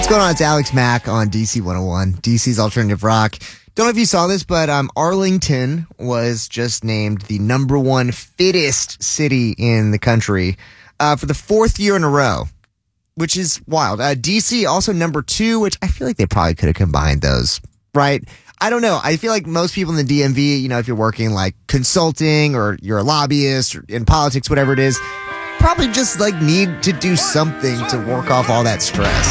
going on? It's Alex Mack on DC 101, DC's Alternative Rock. Don't know if you saw this, but Arlington was just named the number one fittest city in the country for the fourth year in a row, which is wild. DC also number 2, which I feel like they probably could have combined those, right? I don't know. I feel like most people in the DMV, if you're working like consulting or you're a lobbyist or in politics, whatever it is, probably just need to do something to work off all that stress.